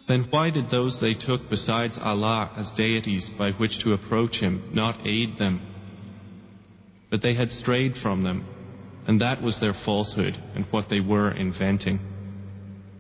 Then why did those they took besides Allah as deities by which to approach Him not aid them? But they had strayed from them, and that was their falsehood and what they were inventing.